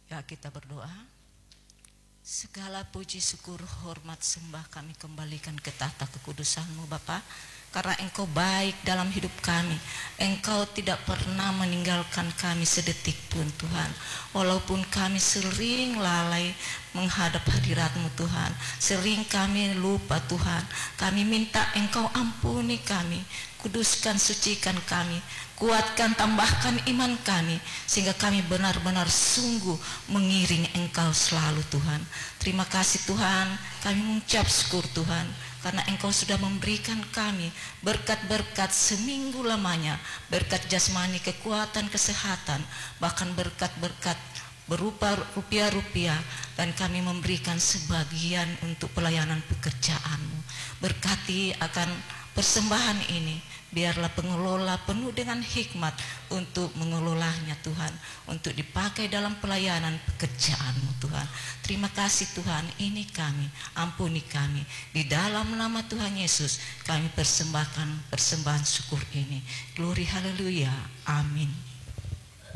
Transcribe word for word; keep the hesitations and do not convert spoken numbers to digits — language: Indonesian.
Ya, kita berdoa. Segala puji, syukur, hormat, sembah kami kembalikan ke tahta kekudusan-Mu Bapa, karena Engkau baik dalam hidup kami. Engkau tidak pernah meninggalkan kami sedetik pun Tuhan. Walaupun kami sering lalai menghadap hadirat-Mu Tuhan, sering kami lupa Tuhan, kami minta Engkau ampuni kami, kuduskan, sucikan kami, kuatkan, tambahkan iman kami, sehingga kami benar-benar sungguh mengiring Engkau selalu Tuhan. Terima kasih Tuhan, kami mengucap syukur Tuhan, karena Engkau sudah memberikan kami berkat-berkat seminggu lamanya, berkat jasmani, kekuatan, kesehatan, bahkan berkat-berkat berupa rupiah-rupiah, dan kami memberikan sebagian untuk pelayanan pekerjaan-Mu. Berkati akan persembahan ini, biarlah pengelola penuh dengan hikmat untuk mengelolanya Tuhan, untuk dipakai dalam pelayanan pekerjaan-Mu Tuhan. Terima kasih Tuhan, ini kami, ampuni kami. Di dalam nama Tuhan Yesus kami persembahkan persembahan syukur ini. Glory haleluya, amin.